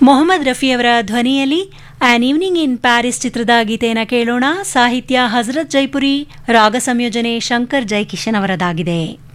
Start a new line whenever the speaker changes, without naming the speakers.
ಮೊಹಮ್ಮದ್ ರಫಿಯವರ ಧ್ವನಿಯಲ್ಲಿ on evening in Paris ಚಿತ್ರದ ಗೀತೆಯನ್ನು ಕೇಳೋಣ. ಸಾಹಿತ್ಯ ಹಜರತ್ ಜೈಪುರಿ, ರಾಗ ಸಂಯೋಜನೆ ಶಂಕರ್ ಜೈಕಿಶನ್ ಅವರದಾಗಿದೆ.